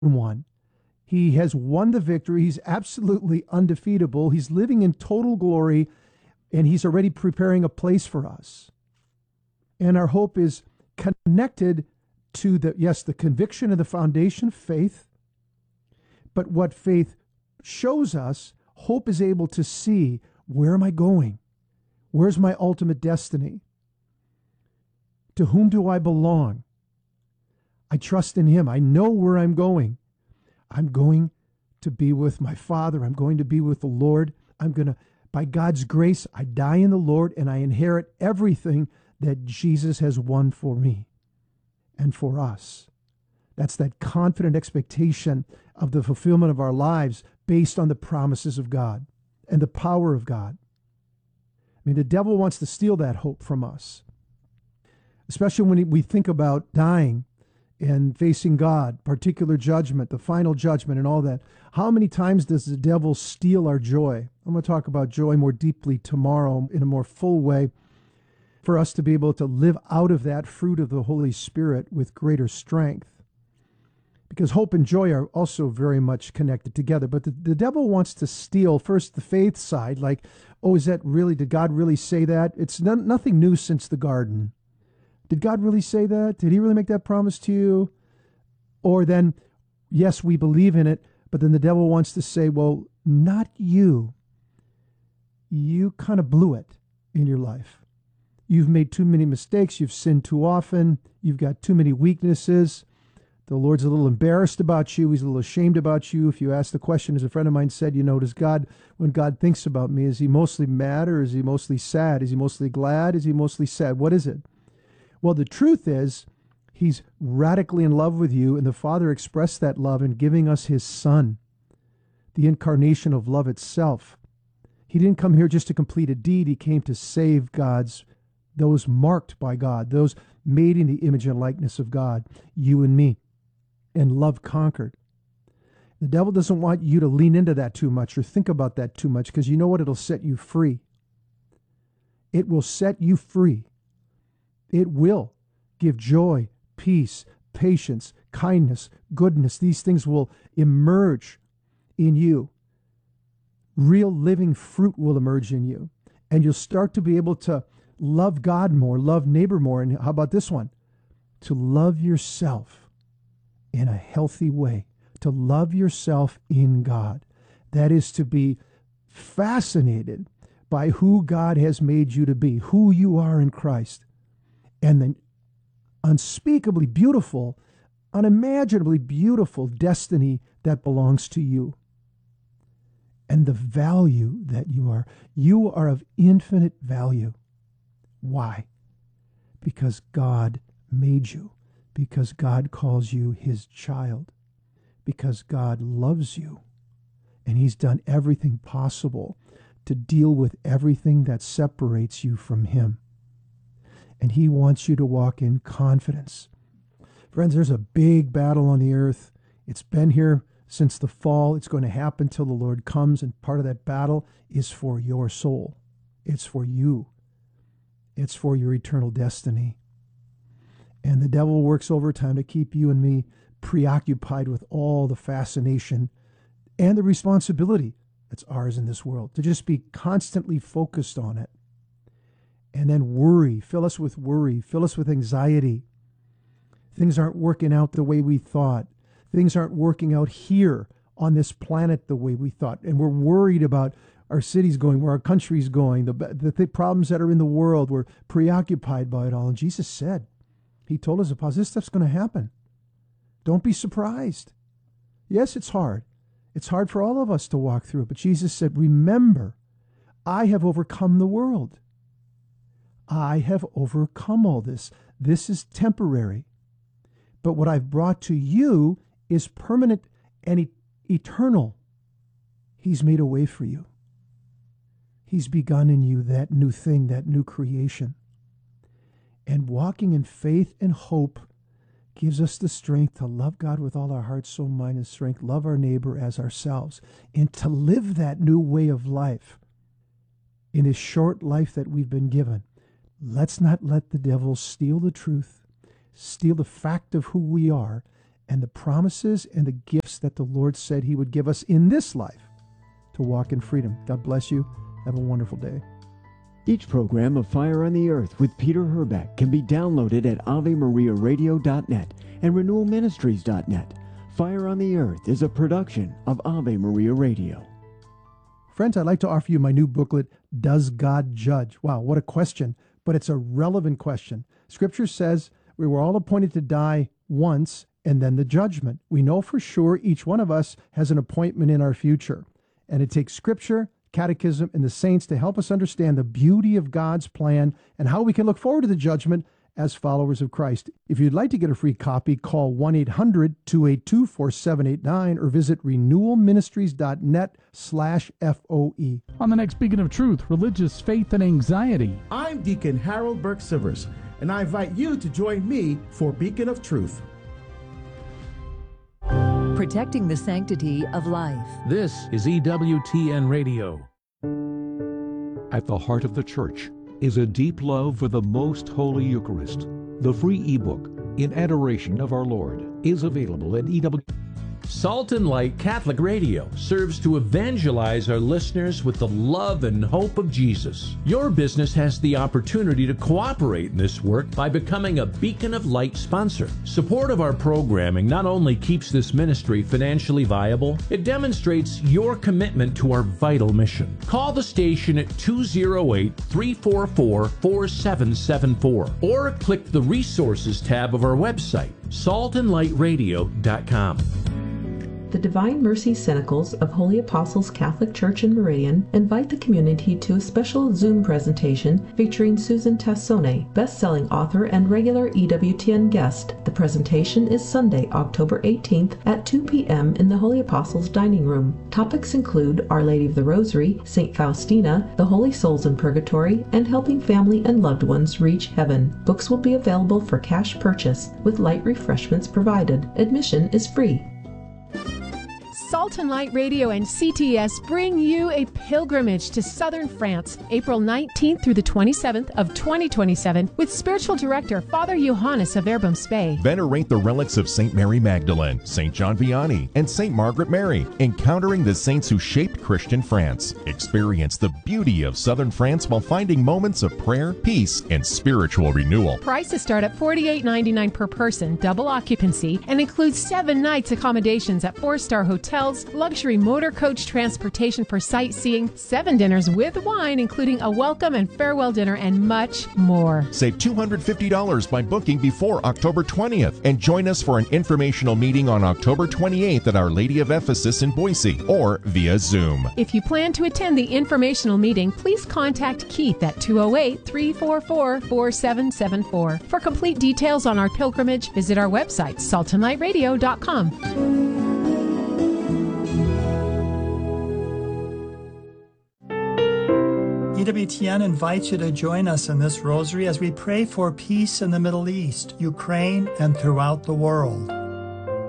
one. He has won the victory. He's absolutely undefeatable. He's living in total glory, and he's already preparing a place for us. And our hope is connected to the conviction and the foundation of faith. But what faith shows us, hope is able to see, where am I going? Where's my ultimate destiny? To whom do I belong? I trust in him. I know where I'm going. I'm going to be with my Father. I'm going to be with the Lord. By God's grace, I die in the Lord and I inherit everything that Jesus has won for me and for us. That's that confident expectation of the fulfillment of our lives based on the promises of God and the power of God. I mean, the devil wants to steal that hope from us, especially when we think about dying and facing God, particular judgment, the final judgment and all that. How many times does the devil steal our joy? I'm going to talk about joy more deeply tomorrow in a more full way for us to be able to live out of that fruit of the Holy Spirit with greater strength. Because hope and joy are also very much connected together. But the devil wants to steal first the faith side, like, oh, did God really say that? It's nothing new since the garden. Did God really say that? Did he really make that promise to you? Or then, yes, we believe in it, but then the devil wants to say, well, not you. You kind of blew it in your life. You've made too many mistakes. You've sinned too often. You've got too many weaknesses. The Lord's a little embarrassed about you. He's a little ashamed about you. If you ask the question, as a friend of mine said, when God thinks about me, is he mostly mad or is he mostly sad? Is he mostly glad? Is he mostly sad? What is it? Well, the truth is, he's radically in love with you, and the Father expressed that love in giving us his Son, the incarnation of love itself. He didn't come here just to complete a deed. He came to save those marked by God, those made in the image and likeness of God, you and me, and love conquered. The devil doesn't want you to lean into that too much or think about that too much, because you know what? It'll set you free. It will set you free. It will give joy, peace, patience, kindness, goodness. These things will emerge in you. Real living fruit will emerge in you. And you'll start to be able to love God more, love neighbor more. And how about this one? To love yourself in a healthy way. To love yourself in God. That is to be fascinated by who God has made you to be, who you are in Christ. And the unspeakably beautiful, unimaginably beautiful destiny that belongs to you. And the value that you are. You are of infinite value. Why? Because God made you. Because God calls you his child. Because God loves you. And he's done everything possible to deal with everything that separates you from him. And he wants you to walk in confidence. Friends, there's a big battle on the earth. It's been here since the fall. It's going to happen till the Lord comes. And part of that battle is for your soul. It's for you. It's for your eternal destiny. And the devil works overtime to keep you and me preoccupied with all the fascination and the responsibility that's ours in this world, to just be constantly focused on it. And then worry, fill us with anxiety. Things aren't working out the way we thought. Things aren't working out here on this planet the way we thought. And we're worried about our city's going, where our country's going, the problems that are in the world. We're preoccupied by it all. And Jesus said, he told us, this stuff's going to happen. Don't be surprised. Yes, it's hard. It's hard for all of us to walk through it. But Jesus said, remember, I have overcome the world. I have overcome all this. This is temporary. But what I've brought to you is permanent and eternal. He's made a way for you. He's begun in you that new thing, that new creation. And walking in faith and hope gives us the strength to love God with all our heart, soul, mind, and strength, love our neighbor as ourselves, and to live that new way of life in this short life that we've been given. Let's not let the devil steal the truth, steal the fact of who we are, and the promises and the gifts that the Lord said he would give us in this life to walk in freedom. God bless you. Have a wonderful day. Each program of Fire on the Earth with Peter Herbeck can be downloaded at AveMariaRadio.net and RenewalMinistries.net. Fire on the Earth is a production of Ave Maria Radio. Friends, I'd like to offer you my new booklet, Does God Judge? Wow, what a question, but it's a relevant question. Scripture says we were all appointed to die once and then the judgment. We know for sure each one of us has an appointment in our future. And it takes Scripture, Catechism, and the saints to help us understand the beauty of God's plan and how we can look forward to the judgment as followers of Christ. If you'd like to get a free copy, call 1-800-282-4789 or visit renewalministries.net/FOE. On the next Beacon of Truth, religious faith and anxiety. I'm Deacon Harold Burke-Sivers, and I invite you to join me for Beacon of Truth. Protecting the sanctity of life. This is EWTN Radio. At the heart of the Church is a deep love for the Most Holy Eucharist. The free ebook, In Adoration of Our Lord, is available at Salt and Light Catholic Radio serves to evangelize our listeners with the love and hope of Jesus. Your business has the opportunity to cooperate in this work by becoming a Beacon of Light sponsor. Support of our programming not only keeps this ministry financially viable, it demonstrates your commitment to our vital mission. Call the station at 208-344-4774 or click the Resources tab of our website, saltandlightradio.com. The Divine Mercy Cenacles of Holy Apostles Catholic Church in Meridian invite the community to a special Zoom presentation featuring Susan Tassone, best-selling author and regular EWTN guest. The presentation is Sunday, October 18th at 2 p.m. in the Holy Apostles Dining Room. Topics include Our Lady of the Rosary, St. Faustina, the Holy Souls in Purgatory, and helping family and loved ones reach heaven. Books will be available for cash purchase, with light refreshments provided. Admission is free. Salt and Light Radio and CTS bring you a pilgrimage to southern France, April 19th through the 27th of 2027, with spiritual director Father Johannes of Verbum Spey. Venerate the relics of St. Mary Magdalene, St. John Vianney, and St. Margaret Mary, encountering the saints who shaped Christian France. Experience the beauty of southern France while finding moments of prayer, peace, and spiritual renewal. Prices start at $48.99 per person, double occupancy, and includes 7 nights accommodations at 4-star hotels, luxury motor coach transportation for sightseeing, 7 dinners with wine, including a welcome and farewell dinner, and much more. Save $250 by booking before October 20th and join us for an informational meeting on October 28th at Our Lady of Ephesus in Boise or via Zoom. If you plan to attend the informational meeting, please contact Keith at 208-344-4774. For complete details on our pilgrimage, visit our website, saltandlightradio.com. EWTN invites you to join us in this rosary as we pray for peace in the Middle East, Ukraine, and throughout the world.